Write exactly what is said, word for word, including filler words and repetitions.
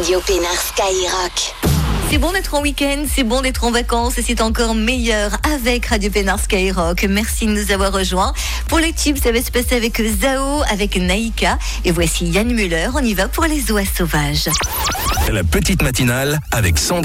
Radio Pénard Skyrock. C'est bon d'être en week-end, c'est bon d'être en vacances et c'est encore meilleur avec Radio Pénard Skyrock. Merci de nous avoir rejoints. Pour les tubes, ça va se passer avec Zao, avec Naïka. Et voici Yann Müller, on y va pour les oies sauvages. La petite matinale avec Sandra.